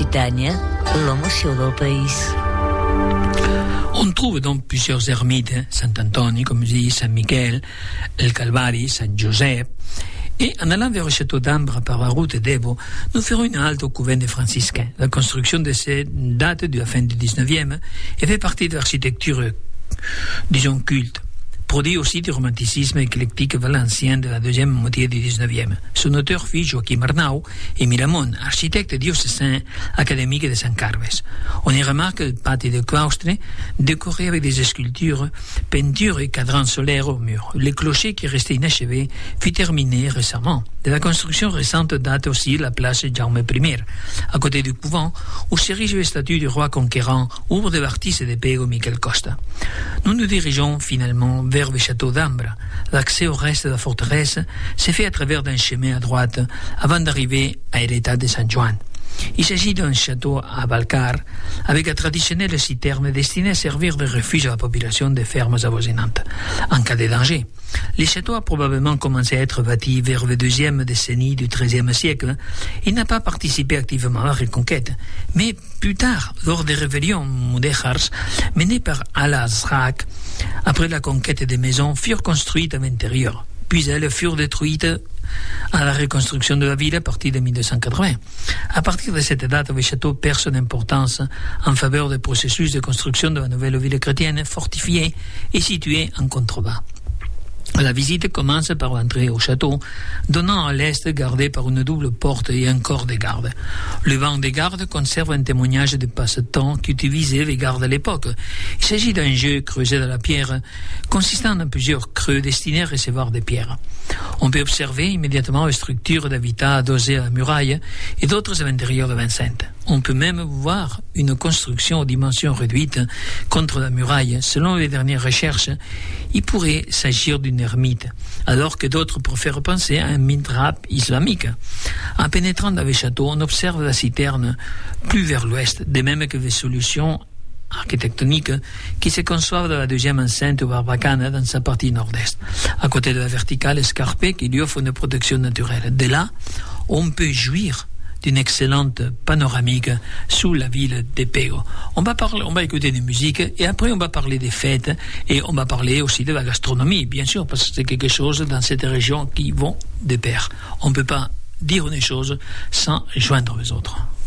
Occitània, l'emoció del país. On trouve donc plusieurs ermites, Saint-Antoni, comme je dis, Saint-Michel, le Calvari, Saint-Joseph. Et en allant vers le château d'Ambra par la route d'Evo, nous ferons une halte au couvent des franciscains. La construction de ces date de la fin du 19e et fait partie de l'architecture, disons, culte. Produit aussi du romanticisme éclectique valencien de la deuxième moitié du 19e. Son auteur fut Joachim Arnau et Miramon, architecte diocésain académique de San Carles. On y remarque le pâté de claustre décoré avec des sculptures, peintures et cadrans solaires au mur. Le clocher qui restait inachevé fut terminé récemment. De la construction récente date aussi la place Jaume I, à côté du couvent, où s'érige la statue du roi conquérant, œuvre de l'artiste de Pego Miquel Costa. Nous nous dirigeons finalement vers le château d'Ambra. L'accès au reste de la forteresse s'est fait à travers d'un chemin à droite avant d'arriver à l'état de San Juan. Il s'agit d'un château à Valcar avec un traditionnel citerne destiné à servir de refuge à la population des fermes avoisinantes en cas de danger. Le château a probablement commencé à être bâti vers la deuxième décennie du XIIIe siècle. Il n'a pas participé activement à la reconquête, mais plus tard, lors des rébellions mudéjars menées par Al-Azraq, après la conquête des maisons, furent construites à l'intérieur. Puis elles furent détruites à la reconstruction de la ville à partir de 1280. À partir de cette date, le château perd son importance en faveur du processus de construction de la nouvelle ville chrétienne fortifiée et située en contrebas. La visite commence par l'entrée au château, donnant à l'est gardé par une double porte et un corps de garde. Le banc des gardes conserve un témoignage de passe-temps qu'utilisaient les gardes à l'époque. Il s'agit d'un jeu creusé dans la pierre, consistant en plusieurs creux destinés à recevoir des pierres. On peut observer immédiatement une structure d'habitat adossée à la muraille et d'autres à l'intérieur de l'enceinte. On peut même voir une construction aux dimensions réduites contre la muraille. Selon les dernières recherches, il pourrait s'agir d'une ermite, alors que d'autres préfèrent penser à un mihrab islamique. En pénétrant dans le château, on observe la citerne plus vers l'ouest, de même que les solutions architectoniques qui se conçoivent dans la deuxième enceinte barbacane dans sa partie nord-est, à côté de la verticale escarpée qui lui offre une protection naturelle. De là, on peut jouir d'une excellente panoramique sous la ville de Pego. On va écouter des musiques et après on va parler des fêtes et on va parler aussi de la gastronomie, bien sûr, parce que c'est quelque chose dans cette région qui vont de pair. On ne peut pas dire une chose sans joindre les autres.